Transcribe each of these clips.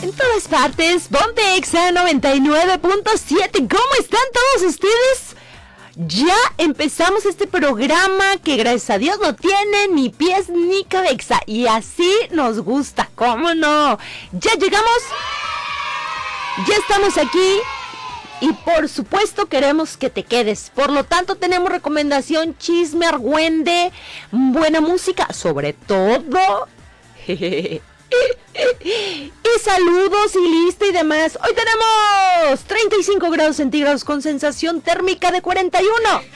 En todas partes, ponte Exa 99.7. ¿Cómo están todos ustedes? Ya empezamos este programa que gracias a Dios no tiene ni pies ni cabeza. Y así nos gusta, ¿cómo no? Ya llegamos, ya estamos aquí. Y por supuesto queremos que te quedes. Por lo tanto tenemos recomendación, chisme, argüende, buena música, sobre todo. Y saludos y lista y demás. Hoy tenemos 35 grados centígrados con sensación térmica de 41.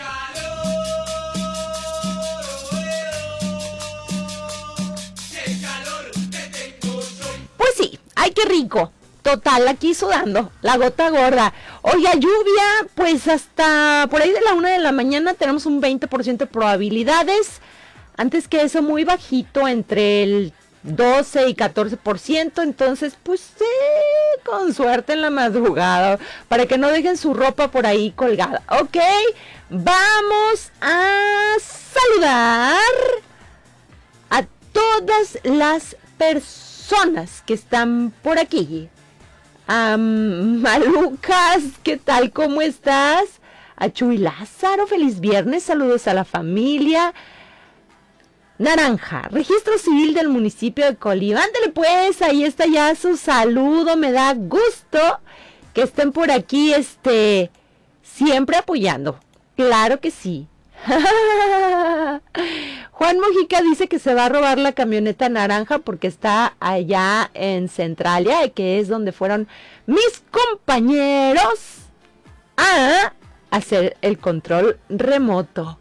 Pues sí, ay, qué rico. Total, aquí sudando, la gota gorda. Oiga, lluvia, pues hasta por ahí de la 1 de la mañana tenemos un 20% de probabilidades. Antes que eso, muy bajito, entre el 12 y 14%. Entonces, pues sí, con suerte en la madrugada, para que no dejen su ropa por ahí colgada. Ok, vamos a saludar a todas las personas que están por aquí. Malucas, ¿qué tal? ¿Cómo estás? A Chuy Lázaro, feliz viernes, saludos a la familia. Naranja, registro civil del municipio de Colima. Ándale pues, ahí está ya su saludo, me da gusto que estén por aquí, siempre apoyando. Claro que sí. Juan Mojica dice que se va a robar la camioneta naranja porque está allá en Centralia, que es donde fueron mis compañeros a hacer el control remoto.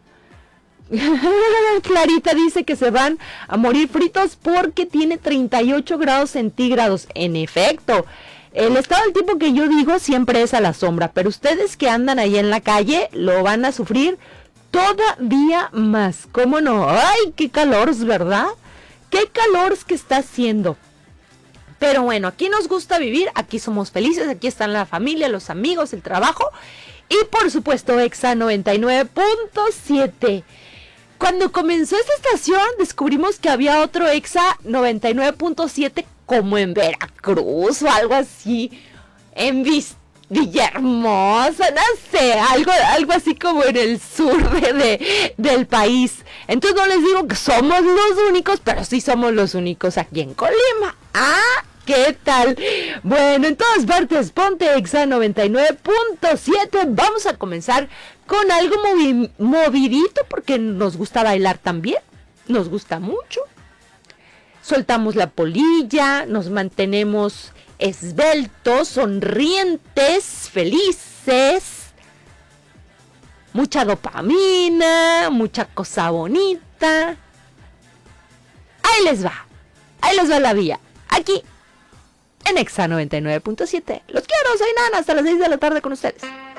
Clarita dice que se van a morir fritos porque tiene 38 grados centígrados. En efecto, el estado del tiempo que yo digo siempre es a la sombra, pero ustedes que andan ahí en la calle lo van a sufrir todavía más. ¿Cómo no? ¡Ay, qué calor, ¿verdad? ¡Qué calor que está haciendo! Pero bueno, aquí nos gusta vivir, aquí somos felices, aquí están la familia, los amigos, el trabajo y por supuesto Exa 99.7. Cuando comenzó esta estación descubrimos que había otro Exa 99.7 como en Veracruz o algo así, en Villahermosa, no sé, algo así como en el sur del país. Entonces no les digo que somos los únicos, pero sí somos los únicos aquí en Colima. ¡Ah! ¿Qué tal? Bueno, en todas partes, ponte Exa 99.7. Vamos a comenzar con algo movidito porque nos gusta bailar también. Nos gusta mucho. Soltamos la polilla, nos mantenemos esbeltos, sonrientes, felices. Mucha dopamina, mucha cosa bonita. Ahí les va la vía. Aquí en Exa 99.7. Los quiero, soy Nana, hasta las 6 de la tarde con ustedes.